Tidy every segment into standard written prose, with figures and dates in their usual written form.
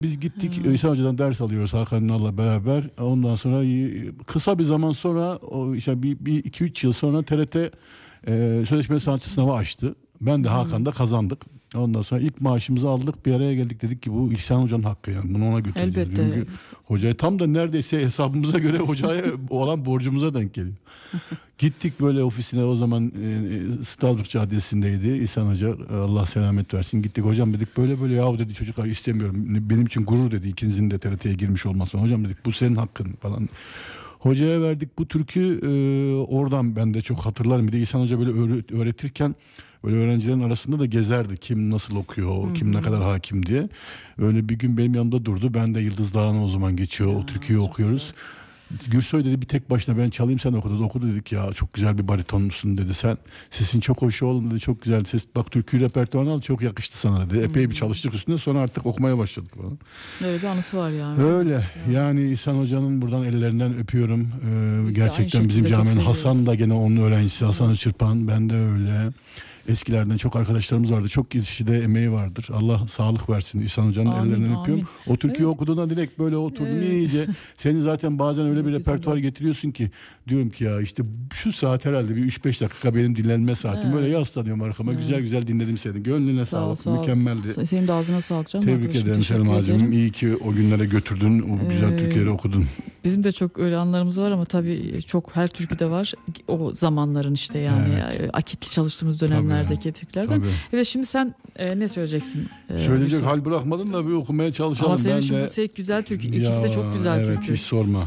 Biz gittik İhsan Hoca'dan ders alıyoruz Hakan Ünal'la beraber. Ondan sonra kısa bir zaman sonra o işte bir iki üç yıl sonra TRT sözleşmeli sanatçı sınavı açtı. Ben de Hakan da kazandık. Ondan sonra ilk maaşımızı aldık, bir araya geldik, dedik ki bu İhsan Hoca'nın hakkı, yani bunu ona götüreceğiz. Elbette. Çünkü hocaya tam da neredeyse hesabımıza göre hocaya olan borcumuza denk geliyor. Gittik böyle ofisine, o zaman Stalbrook Caddesi'ndeydi İhsan Hoca, Allah selamet versin. Gittik, hocam dedik böyle böyle, yahu dedi çocuklar istemiyorum, benim için gurur dedi ikinizin de TRT'ye girmiş olması. Hocam dedik bu senin hakkın falan. Hocaya verdik bu türkü, oradan ben de çok hatırlarım. Bir de İhsan Hoca böyle öğretirken böyle öğrencilerin arasında da gezerdi. Kim nasıl okuyor, kim ne kadar hakim diye. Öyle bir gün benim yanımda durdu. Ben de Yıldız Dağı'na o zaman geçiyor. O türküyü okuyoruz. Güzel. Gürsoy dedi bir tek başına ben çalayım, sen oku dedi. Okudu, dedik ya çok güzel bir baritonlusun dedi. Sen sesin çok hoş oğlum dedi, çok güzel ses. Bak türkü repertuarını al, çok yakıştı sana dedi. Epey bir çalıştık üstüne, sonra artık okumaya başladık falan. Öyle bir anısı var yani. Öyle yani İhsan Hoca'nın buradan ellerinden öpüyorum. Gerçekten bizim şekilde caminin çok Hasan da gene onun öğrencisi, Hasan Çırpan, ben de öyle. Eskilerden çok arkadaşlarımız vardı. Çok kişide emeği vardır. Allah sağlık versin. İhsan Hoca'nın Amin, ellerinden öpüyorum. O türküyü Evet. okuduğunda direkt böyle oturdum iyice. Seni zaten bazen öyle bir repertuar getiriyorsun ki diyorum ki ya işte şu saat herhalde bir 3-5 dakika benim dinlenme saatim. Evet. Böyle yaslanıyorum arkama. Güzel güzel dinledim seni. Gönlüne sağlık. Mükemmeldi. Senin de ağzına sağlık canım. Tebrik Arkadaşım, ederim teşekkür Selma'cığım. ederim. İyi ki o günlere götürdün. O güzel türküleri okudun. Bizim de çok öyle anılarımız var ama tabii çok her türküde var. O zamanların işte yani akitli çalıştığımız dönemlerdeki türkülerden. Tabii. Evet, şimdi sen ne söyleyeceksin? Söyleyecek Mustafa? hal bırakmadın da bir okumaya çalışalım. Ama senin ben şu de... tek güzel türkü. İkisi de çok güzel evet, türkü. hiç sorma.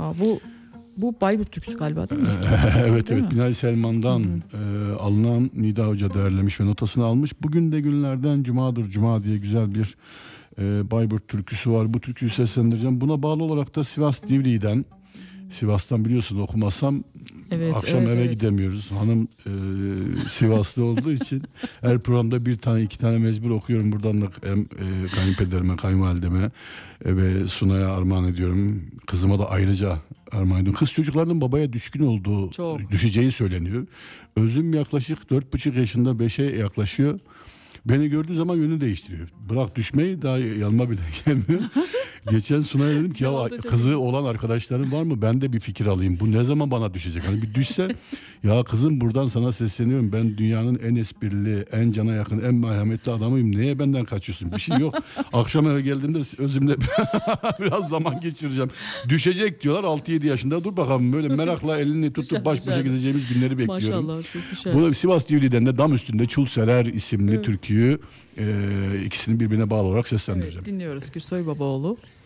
Bu Bayburt türküsü galiba değil mi? Evet Değil evet. mi? Binali Selman'dan alınan, Nida Hoca değerlemiş ve notasını almış. Bugün de günlerden cumadır cuma diye güzel bir Bayburt türküsü var. Bu türküyü seslendireceğim. Buna bağlı olarak da Sivas Divriği'den, Sivas'tan biliyorsun, okumazsam akşam eve gidemiyoruz. Hanım Sivaslı olduğu için her programda bir tane iki tane mecbur okuyorum. Buradan da hem kayınpederime, kayınvalideme ve Sunay'a armağan ediyorum. Kızıma da ayrıca armağan ediyorum. Kız çocuklarının babaya düşkün olduğu, düşeceği söyleniyor. Özüm yaklaşık 4,5 yaşında 5'e yaklaşıyor. Beni gördüğü zaman yönünü değiştiriyor. Bırak düşmeyi, daha yanıma bile gelmiyor. Geçen Sunay'a dedim ki ya kızı olan arkadaşların var mı? Ben de bir fikir alayım. Bu ne zaman bana düşecek? Hani bir düşse, ya kızım buradan sana sesleniyorum. Ben dünyanın en esprili, en cana yakın, en merhametli adamıyım. Niye benden kaçıyorsun? Bir şey yok. Akşam eve geldiğimde özümle biraz zaman geçireceğim. Düşecek diyorlar 6-7 yaşında. Dur bakalım, böyle merakla elini tutup baş başa gideceğimiz günleri bekliyorum. Maşallah, çok düşer. Bu Sivas Divriği'den de Dam Üstünde Çul Serer isimli türküyü ikisini birbirine bağlı olarak seslendireceğim. Evet, dinliyoruz Gürsoy Babaoğlu.